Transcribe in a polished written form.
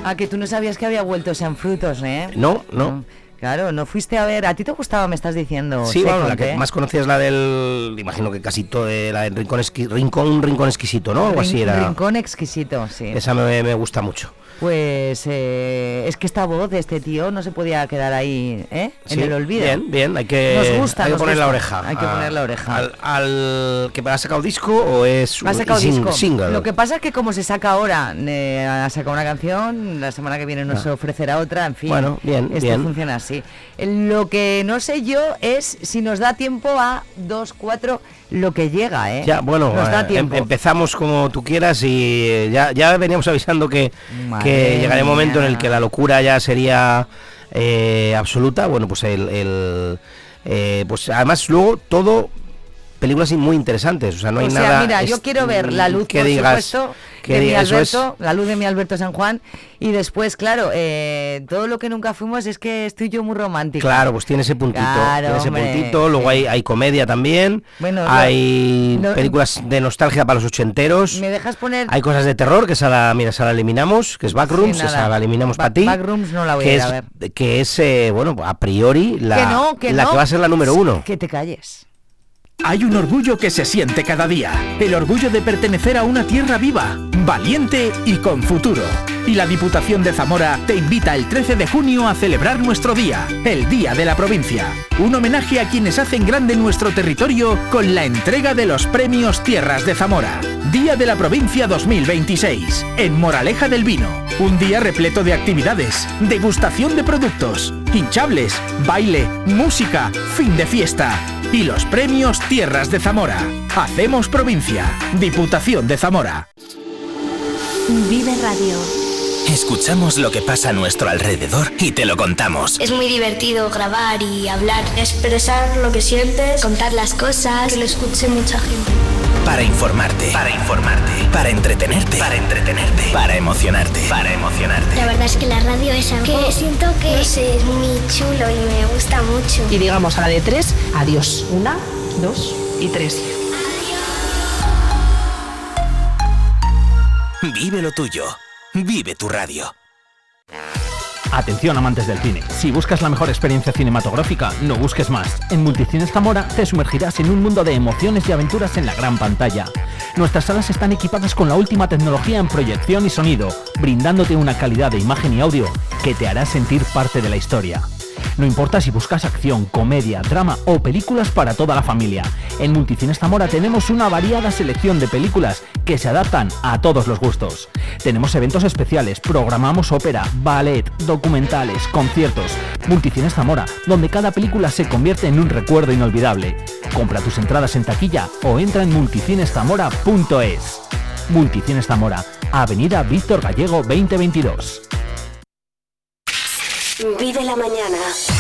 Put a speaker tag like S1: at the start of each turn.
S1: Ah, que tú no sabías que había vuelto Sean Frutos, ¿eh?
S2: No.
S1: Claro, no fuiste a ver. ¿A ti te gustaba, me estás diciendo?
S2: Sí, bueno, la que más conocías es la del... Imagino que casi todo de la del Rincón Exquisito, ¿no? Algo así era.
S1: Rincón Exquisito, sí.
S2: Esa me gusta mucho.
S1: Pues es que esta voz de este tío no se podía quedar ahí, ¿eh?
S2: Sí,
S1: en el olvido.
S2: Bien, hay que poner la oreja.
S1: Hay que poner la oreja.
S2: ¿Al que ha sacado disco o es
S1: ha sacado disco.
S2: Single?
S1: Lo que pasa es que como se saca ahora, ha sacado una canción, la semana que viene nos ofrecerá otra, en fin.
S2: Bueno, bien.
S1: Funciona así. Lo que no sé yo es si nos da tiempo a 2-4 lo que llega, ¿eh?
S2: Ya, bueno,
S1: nos da tiempo.
S2: Empezamos como tú quieras y ya veníamos avisando que llegaría un momento en el que la locura ya sería absoluta. Bueno, pues pues además luego todo películas muy interesantes, o sea, no hay nada.
S1: Mira, yo quiero ver La Luz,
S2: que
S1: por
S2: digas,
S1: supuesto,
S2: que
S1: de mi
S2: diga,
S1: Alberto, La Luz de mi Alberto San Juan, y después, claro, todo lo que nunca fuimos es que estoy yo muy romántica.
S2: Claro, pues tiene ese puntito, luego hay comedia también,
S1: bueno,
S2: hay películas de nostalgia para los ochenteros.
S1: ¿Me dejas poner?
S2: Hay cosas de terror, que esa la eliminamos, que es Backrooms, esa la eliminamos para ti.
S1: Backrooms no la voy a ir a ver.
S2: Que es, bueno, a priori, la que va a ser la número 1.
S1: Que te calles.
S3: Hay un orgullo que se siente cada día, el orgullo de pertenecer a una tierra viva, valiente y con futuro. Y la Diputación de Zamora te invita el 13 de junio a celebrar nuestro día, el Día de la Provincia. Un homenaje a quienes hacen grande nuestro territorio con la entrega de los premios Tierras de Zamora. Día de la Provincia 2026, en Moraleja del Vino. Un día repleto de actividades, degustación de productos, hinchables, baile, música, fin de fiesta. Y los premios Tierras de Zamora. Hacemos provincia. Diputación de Zamora.
S4: Vive Radio.
S5: Escuchamos lo que pasa a nuestro alrededor y te lo contamos.
S4: Es muy divertido grabar y hablar, expresar lo que sientes, contar las cosas, que lo escuche mucha gente.
S5: Para informarte, para entretenerte, para emocionarte.
S4: La verdad es que la radio es algo que siento que es muy chulo y me gusta mucho.
S6: Y digamos a la de 3, adiós. 1, 2 y 3.
S5: Vive lo tuyo. Vive tu radio.
S7: Atención amantes del cine, si buscas la mejor experiencia cinematográfica, no busques más. En Multicines Zamora te sumergirás en un mundo de emociones y aventuras en la gran pantalla. Nuestras salas están equipadas con la última tecnología en proyección y sonido, brindándote una calidad de imagen y audio que te hará sentir parte de la historia. No importa si buscas acción, comedia, drama o películas para toda la familia. En Multicines Zamora tenemos una variada selección de películas que se adaptan a todos los gustos. Tenemos eventos especiales, programamos ópera, ballet, documentales, conciertos. Multicines Zamora, donde cada película se convierte en un recuerdo inolvidable. Compra tus entradas en taquilla o entra en multicineszamora.es. Multicines Zamora, Avenida Víctor Gallego 2022.
S4: Vive la mañana.